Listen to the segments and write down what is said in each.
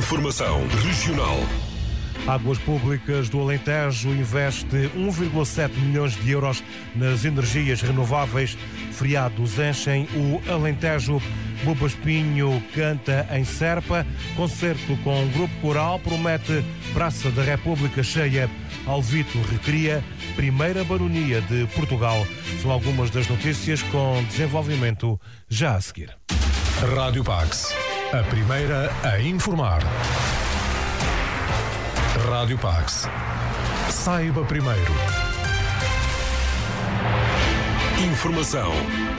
Informação regional. Águas Públicas do Alentejo investe 1,7 milhões de euros nas energias renováveis. Feriados enchem o Alentejo. Buba Espinho canta em Serpa. Concerto com um grupo coral promete Praça da República cheia. Alvito recria primeira baronia de Portugal. São algumas das notícias com desenvolvimento já a seguir. Rádio Pax, a primeira a informar. Rádio Pax. Saiba primeiro. Informação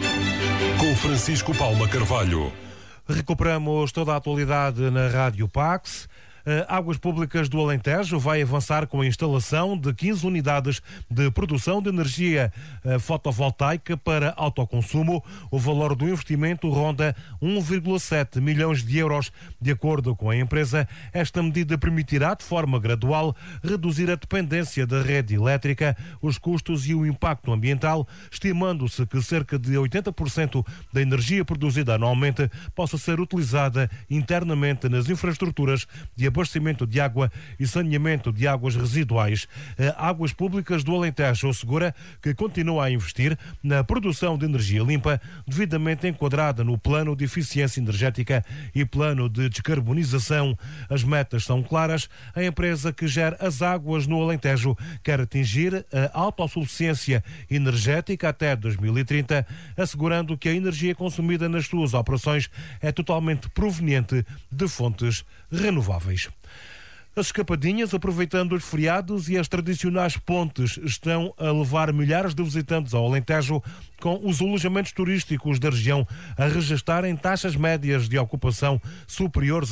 com Francisco Paula Carvalho. Recuperamos toda a atualidade na Rádio Pax. Águas Públicas do Alentejo vai avançar com a instalação de 15 unidades de produção de energia fotovoltaica para autoconsumo. O valor do investimento ronda 1,7 milhões de euros. De acordo com a empresa, esta medida permitirá, de forma gradual, reduzir a dependência da rede elétrica, os custos e o impacto ambiental, estimando-se que cerca de 80% da energia produzida anualmente possa ser utilizada internamente nas infraestruturas de abastecimento de água e saneamento de águas residuais. Águas Públicas do Alentejo assegura que continua a investir na produção de energia limpa, devidamente enquadrada no Plano de Eficiência Energética e Plano de Descarbonização. As metas são claras. A empresa que gera as águas no Alentejo quer atingir a autossuficiência energética até 2030, assegurando que a energia consumida nas suas operações é totalmente proveniente de fontes renováveis. As escapadinhas, aproveitando os feriados e as tradicionais pontes, estão a levar milhares de visitantes ao Alentejo, com os alojamentos turísticos da região a registarem taxas médias de ocupação superiores a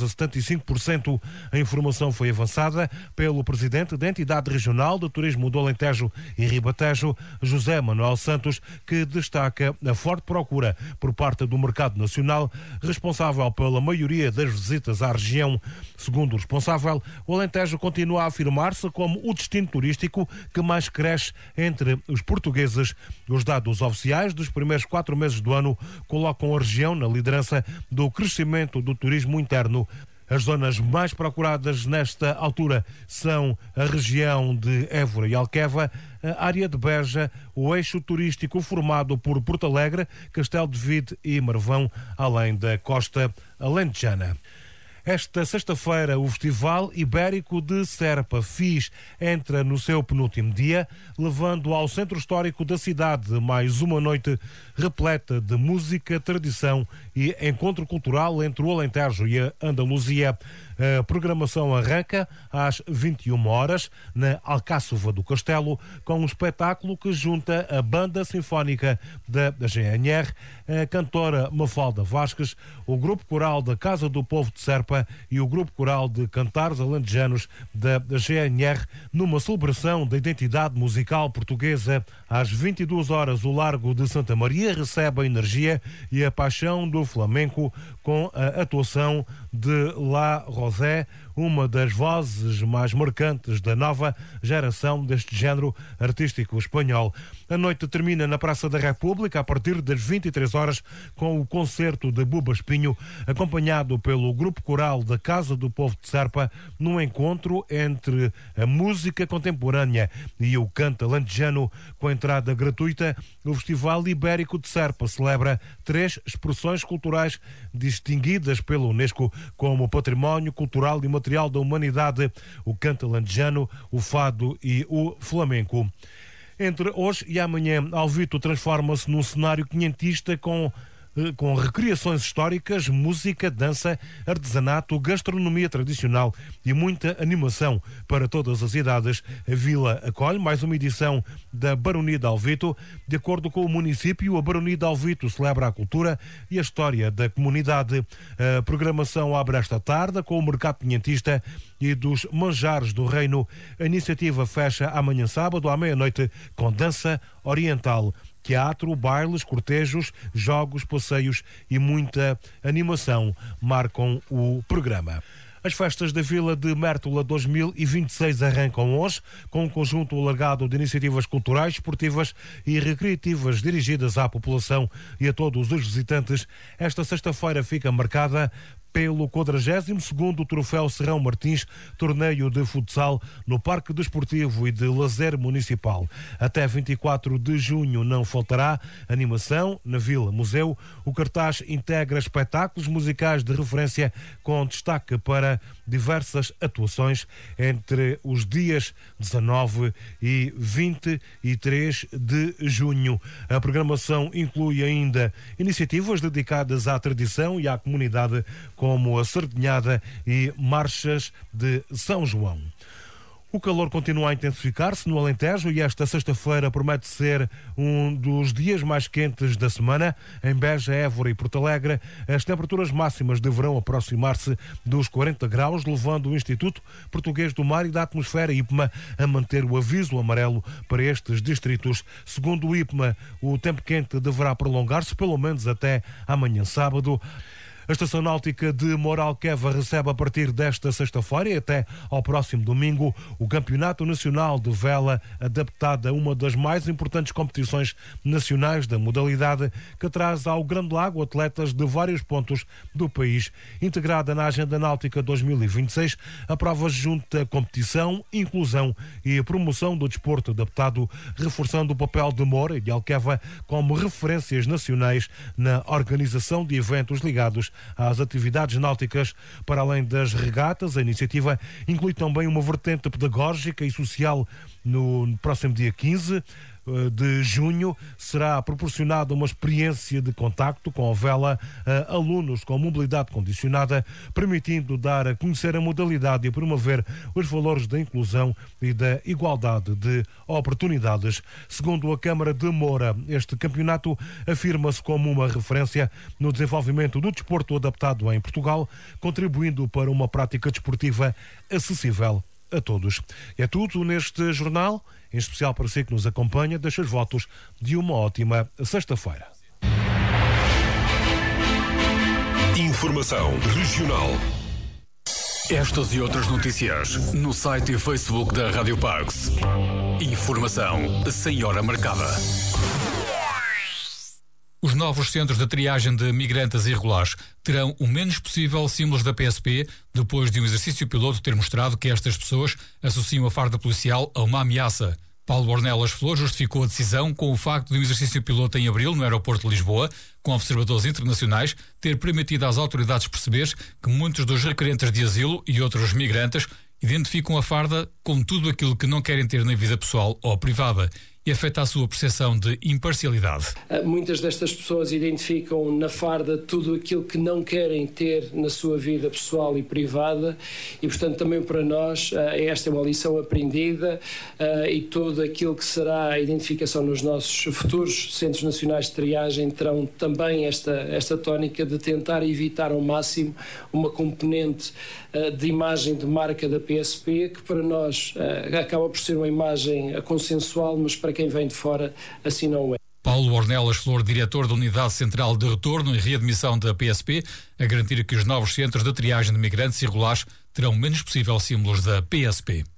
75%. A informação foi avançada pelo presidente da entidade regional de turismo do Alentejo e Ribatejo, José Manuel Santos, que destaca a forte procura por parte do mercado nacional, responsável pela maioria das visitas à região. Segundo o responsável, o Alentejo continua a afirmar-se como o destino turístico que mais cresce entre os portugueses. Os dados oficiais dos primeiros 4 meses do ano colocam a região na liderança do crescimento do turismo interno. As zonas mais procuradas nesta altura são a região de Évora e Alqueva, a área de Beja, o eixo turístico formado por Porto Alegre, Castelo de Vide e Marvão, além da costa alentejana. Esta sexta-feira, o Festival Ibérico de Serpa FIS entra no seu penúltimo dia, levando ao centro histórico da cidade mais uma noite repleta de música, tradição e encontro cultural entre o Alentejo e a Andaluzia. A programação arranca às 21 horas na Alcáçova do Castelo, com um espetáculo que junta a Banda Sinfónica da GNR, a cantora Mafalda Vasques, o Grupo Coral da Casa do Povo de Serpa e o Grupo Coral de Cantares Alentejanos da GNR, numa celebração da identidade musical portuguesa. Às 22 horas, o Largo de Santa Maria recebe a energia e a paixão do flamenco com a atuação de La Rosé, uma das vozes mais marcantes da nova geração deste género artístico espanhol. A noite termina na Praça da República a partir das 23 horas com o concerto de Buba Espinho, acompanhado pelo Grupo Coral da Casa do Povo de Serpa, num encontro entre a música contemporânea e o canto alentejano. Com entrada gratuita, o Festival Ibérico de Serpa celebra 3 expressões culturais distinguidas pela Unesco como Património Cultural e Material da Humanidade: o canto alentejano, o fado e o flamenco. Entre hoje e amanhã, Alvito transforma-se num cenário quinhentista com recriações históricas, música, dança, artesanato, gastronomia tradicional e muita animação para todas as idades. A Vila acolhe mais uma edição da Baronia de Alvito. De acordo com o município, a Baronia de Alvito celebra a cultura e a história da comunidade. A programação abre esta tarde com o mercado quinhentista e dos manjares do reino. A iniciativa fecha amanhã sábado à meia-noite com dança oriental, teatro, bailes, cortejos, jogos, passeios e muita animação marcam o programa. As festas da Vila de Mértola 2026 arrancam hoje, com um conjunto alargado de iniciativas culturais, esportivas e recreativas dirigidas à população e a todos os visitantes. Esta sexta-feira fica marcada pelo 42º Troféu Serrão Martins, torneio de futsal no Parque Desportivo e de Lazer Municipal. Até 24 de junho não faltará animação na Vila Museu. O cartaz integra espetáculos musicais de referência com destaque para diversas atuações entre os dias 19 e 23 de junho. A programação inclui ainda iniciativas dedicadas à tradição e à comunidade, como a Sardinhada e marchas de São João. O calor continua a intensificar-se no Alentejo e esta sexta-feira promete ser um dos dias mais quentes da semana. Em Beja, Évora e Porto Alegre, as temperaturas máximas deverão aproximar-se dos 40 graus, levando o Instituto Português do Mar e da Atmosfera, IPMA, a manter o aviso amarelo para estes distritos. Segundo o IPMA, o tempo quente deverá prolongar-se pelo menos até amanhã sábado. A Estação Náutica de Moralqueva recebe a partir desta sexta-feira e até ao próximo domingo o Campeonato Nacional de Vela, adaptada a uma das mais importantes competições nacionais da modalidade, que traz ao Grande Lago atletas de vários pontos do país. Integrada na Agenda Náutica 2026, a prova junta competição, inclusão e promoção do desporto adaptado, reforçando o papel de Moura e de Alqueva como referências nacionais na organização de eventos ligados às atividades náuticas. Para além das regatas, a iniciativa inclui também uma vertente pedagógica e social. No próximo dia 15 de junho será proporcionada uma experiência de contacto com a vela a alunos com mobilidade condicionada, permitindo dar a conhecer a modalidade e promover os valores da inclusão e da igualdade de oportunidades. Segundo a Câmara de Moura, este campeonato afirma-se como uma referência no desenvolvimento do desporto adaptado em Portugal, contribuindo para uma prática desportiva acessível a todos. É tudo neste jornal, em especial para si que nos acompanha. Deixo os votos de uma ótima sexta-feira. Informação regional. Estas e outras notícias no site e Facebook da Rádio Parks. Informação sem hora marcada. Os novos centros de triagem de migrantes irregulares terão o menos possível símbolos da PSP, depois de um exercício piloto ter mostrado que estas pessoas associam a farda policial a uma ameaça. Paulo Ornelas Flor justificou a decisão com o facto de um exercício piloto em abril no aeroporto de Lisboa, com observadores internacionais, ter permitido às autoridades perceber que muitos dos requerentes de asilo e outros migrantes identificam a farda como tudo aquilo que não querem ter na vida pessoal ou privada, e afeta a sua percepção de imparcialidade. Muitas destas pessoas identificam na farda tudo aquilo que não querem ter na sua vida pessoal e privada, e portanto também para nós esta é uma lição aprendida, e tudo aquilo que será a identificação nos nossos futuros Centros Nacionais de Triagem terão também esta tónica de tentar evitar ao máximo uma componente de imagem de marca da PSP, que para nós acaba por ser uma imagem consensual, mas para quem vem de fora assim não é. Paulo Ornelas Flor, diretor da Unidade Central de Retorno e Readmissão da PSP, a garantir que os novos centros de triagem de migrantes irregulares terão o menos possível símbolos da PSP.